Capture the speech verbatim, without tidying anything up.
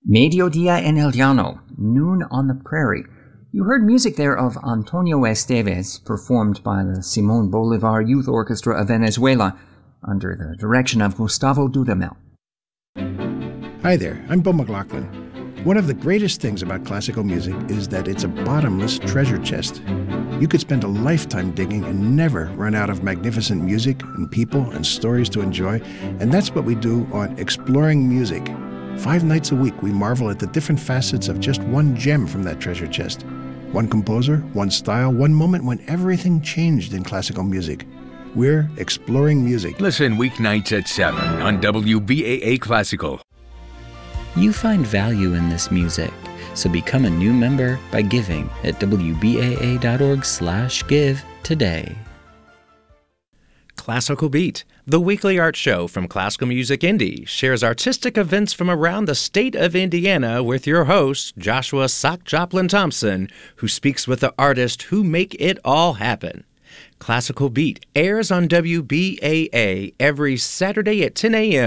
Mediodía en el Llano, Noon on the Prairie. You heard music there of Antonio Esteves, performed by the Simón Bolívar Youth Orchestra of Venezuela, under the direction of Gustavo Dudamel. Hi there, I'm Bo McLaughlin. One of the greatest things about classical music is that it's a bottomless treasure chest. You could spend a lifetime digging and never run out of magnificent music and people and stories to enjoy, and that's what we do on Exploring Music. Five nights a week, we marvel at the different facets of just one gem from that treasure chest. One composer, one style, one moment when everything changed in classical music. We're Exploring Music. Listen weeknights at seven on W B A A Classical. You find value in this music, so become a new member by giving at W B A A dot org slash give today. Classical Beat, the weekly art show from Classical Music Indie, shares artistic events from around the state of Indiana with your host, Joshua Sock Joplin Thompson, who speaks with the artists who make it all happen. Classical Beat airs on W B A A every Saturday at ten a.m.